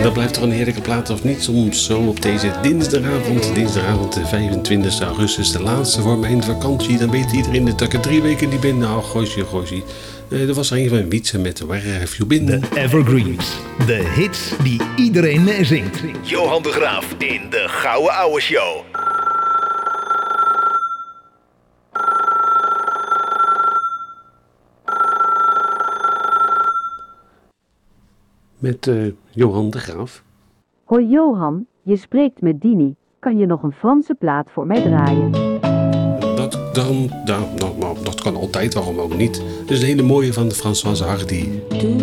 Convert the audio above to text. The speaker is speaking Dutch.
Dat blijft toch een heerlijke plaat of niet? Soms zo op deze dinsdagavond de 25 augustus, de laatste voor mijn vakantie. Dan weet iedereen dat ik er 3 weken niet ben. Nou, gozie. Er was er een van Wietse met Where Have You Been? De Evergreens. De hits die iedereen meezingt. Johan de Graaf in de Gouden Ouwe Show. Met Johan de Graaf. Hoi Johan, je spreekt met Dini. Kan je nog een Franse plaat voor mij draaien? Dat kan altijd, waarom ook niet. Dus een hele mooie van Françoise Hardy.